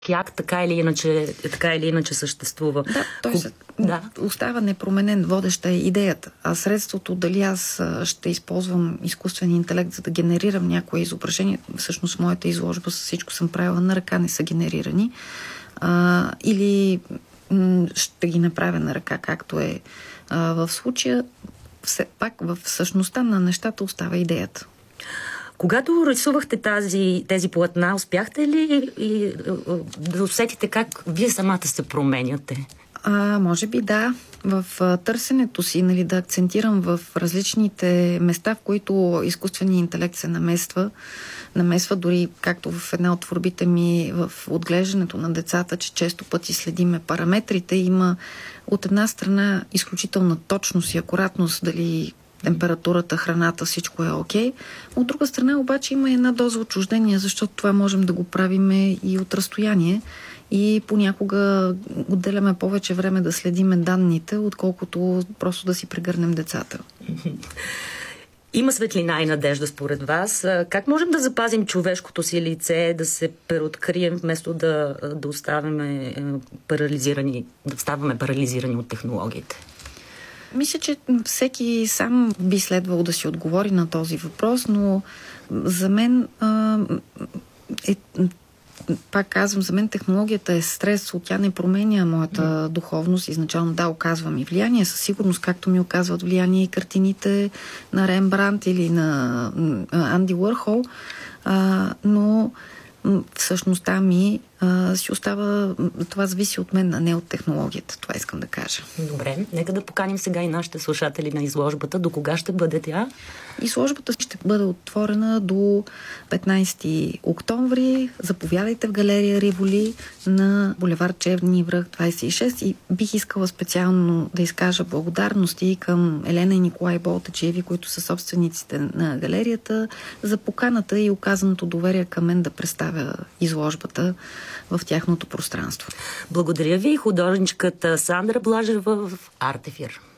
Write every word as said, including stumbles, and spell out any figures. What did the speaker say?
Як така или иначе, така или иначе съществува. Да, той се, да. остава непроменен, водеща е идеята. А средството, дали аз ще използвам изкуствен интелект, за да генерирам някое изображение, всъщност моята изложба с всичко съм правила на ръка, не са генерирани, а, или м- ще ги направя на ръка, както е а, в случая, все пак в същността на нещата остава идеята. Когато рисувахте тази, тези платна, успяхте ли и, и, да усетите как вие самата се променяте? А, може би да. В а, търсенето си, нали, да акцентирам в различните места, в които изкуственият интелект се намества, намесва дори, както в една от творбите ми, в отглеждането на децата, че често пъти следиме параметрите. Има от една страна изключителна точност и акуратност, дали температурата, храната, всичко е окей. От друга страна обаче има една доза отчуждение, защото това можем да го правим и от разстояние и понякога отделяме повече време да следиме данните, отколкото просто да си прегърнем децата. Има светлина и надежда според вас. Как можем да запазим човешкото си лице, да се преоткрием, вместо да, да оставяме парализирани, да ставаме парализирани от технологиите? Мисля, че всеки сам би следвал да си отговори на този въпрос, но за мен а, е, пак казвам, за мен технологията е стрес, тя не променя моята духовност. Изначално да, оказва ми влияние, със сигурност, както ми оказват влияние и картините на Рембрандт или на Анди Уърхол, а, но всъщността ми а, си остава, това зависи от мен, а не от технологията. Това искам да кажа. Добре, нека да поканим сега и нашите слушатели на изложбата. До кога ще бъде тя? Изложбата ще бъде отворена до петнайсети октомври. Заповядайте в галерия Риволи на булевард Черни връх двайсет и шест и бих искала специално да изкажа благодарности към Елена и Николай Болтачеви, които са собствениците на галерията, за поканата и оказаното доверие към мен да представя изложбата в тяхното пространство. Благодаря ви, художничката Сандра Блажева в Артефир.